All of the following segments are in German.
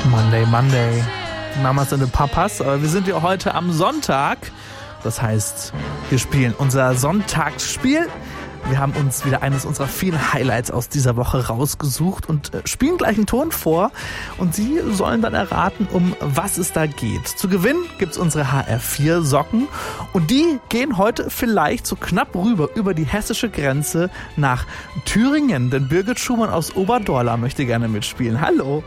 Monday. Mamas und Papas, aber wir sind ja heute am Sonntag. Das heißt, wir spielen unser Sonntagsspiel. Wir haben uns wieder eines unserer vielen Highlights aus dieser Woche rausgesucht und spielen gleich einen Ton vor. Und Sie sollen dann erraten, um was es da geht. Zu gewinnen gibt's unsere HR4-Socken. Und die gehen heute vielleicht so knapp rüber über die hessische Grenze nach Thüringen. Denn Birgit Schumann aus Oberdorla möchte gerne mitspielen. Hallo.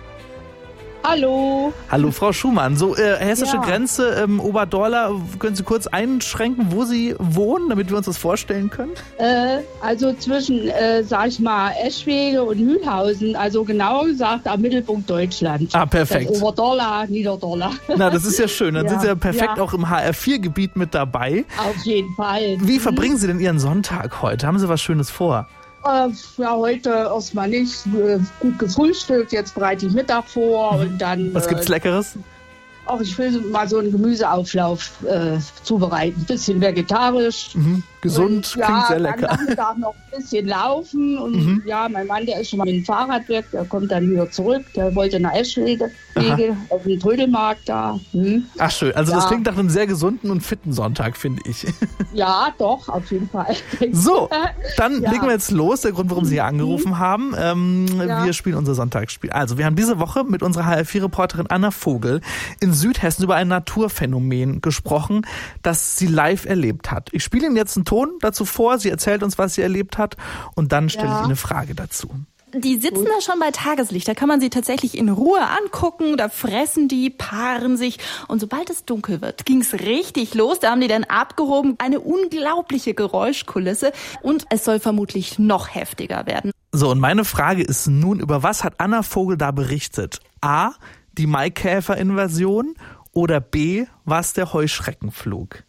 Hallo. Hallo, Frau Schumann. So, hessische Grenze, Oberdorla, können Sie kurz einschränken, wo Sie wohnen, damit wir uns das vorstellen können? Also zwischen, sag ich mal, Eschwege und Mühlhausen, also genauer gesagt am Mittelpunkt Deutschland. Ah, perfekt. Das Oberdorla, Niederdorla. Na, das ist ja schön. Dann sind Sie ja perfekt auch im HR4-Gebiet mit dabei. Auf jeden Fall. Wie verbringen Sie denn Ihren Sonntag heute? Haben Sie was Schönes vor? Heute erstmal nicht. Gut gefrühstückt, jetzt bereite ich Mittag vor und dann... Was gibt's Leckeres? Ich will mal so einen Gemüseauflauf zubereiten. Ein bisschen vegetarisch. Gesund, und, klingt sehr lecker. Dann Nachmittag noch ein bisschen laufen. Und mein Mann, der ist schon mal mit dem Fahrrad weg. Der kommt dann wieder zurück. Der wollte nach Eschwege, auf dem Trödelmarkt da. Ach schön, also das klingt nach einem sehr gesunden und fitten Sonntag, finde ich. Ja, doch, auf jeden Fall. So, dann legen wir jetzt los. Der Grund, warum Sie hier angerufen haben. Wir spielen unser Sonntagsspiel. Also, wir haben diese Woche mit unserer HR4-Reporterin Anna Vogel in Südhessen über ein Naturphänomen gesprochen, das sie live erlebt hat. Ich spiele Ihnen jetzt einen Ton dazu vor. Sie erzählt uns, was sie erlebt hat. Und dann stelle ich Ihnen eine Frage dazu. Die sitzen da schon bei Tageslicht, da kann man sie tatsächlich in Ruhe angucken, da fressen die, paaren sich und sobald es dunkel wird, ging's richtig los, da haben die dann abgehoben, eine unglaubliche Geräuschkulisse und es soll vermutlich noch heftiger werden. So, und meine Frage ist nun, über was hat Anna Vogel da berichtet? A, die Maikäferinvasion oder B, was der Heuschreckenflug?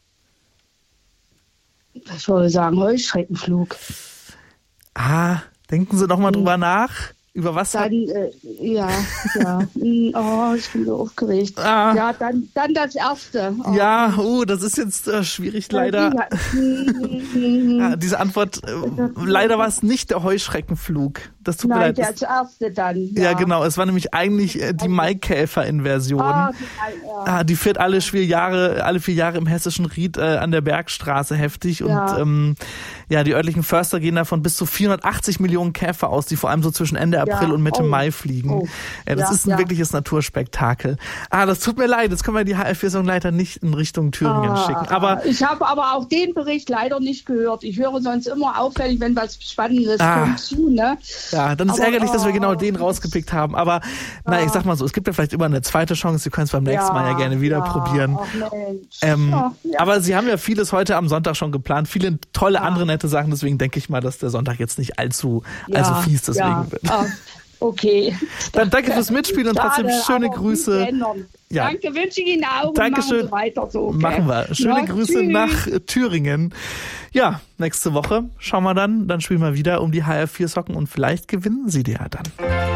Ich würde sagen Heuschreckenflug. Denken Sie doch mal drüber nach. Über was? Dann, ja. Ich bin so aufgeregt. Ja, dann das Erste. Ja, das ist jetzt schwierig, leider. Diese Antwort, leider war es nicht der Heuschreckenflug. Das tut mir leid. Nein, das Erste dann. Ja, genau. Es war nämlich eigentlich die Maikäferinversion. Die fährt alle 4 Jahre im hessischen Ried an der Bergstraße heftig. Und die örtlichen Förster gehen davon bis zu 480 Millionen Käfer aus, die vor allem so zwischen Ende April und Mitte Mai fliegen. Das ist ein wirkliches Naturspektakel. Das tut mir leid, jetzt können wir die HR4-Song leider nicht in Richtung Thüringen schicken. Aber ich habe aber auch den Bericht leider nicht gehört. Ich höre sonst immer auffällig, wenn was Spannendes kommt zu, ne? Ja, dann ist ärgerlich, dass wir genau den rausgepickt haben. Aber ich sag mal so, es gibt ja vielleicht immer eine zweite Chance. Sie können es beim nächsten Mal ja gerne wieder probieren. Aber Sie haben ja vieles heute am Sonntag schon geplant. Viele tolle andere nette Sachen. Deswegen denke ich mal, dass der Sonntag jetzt nicht allzu fies deswegen wird. Okay. Dann danke fürs Mitspielen und trotzdem schöne Grüße. Ja. Danke, wünsche ich Ihnen auch. Dankeschön. Machen wir weiter so. Okay? Machen wir. Schöne Grüße tschüss. Nach Thüringen. Ja, nächste Woche schauen wir dann spielen wir wieder um die HR4-Socken und vielleicht gewinnen Sie die ja dann.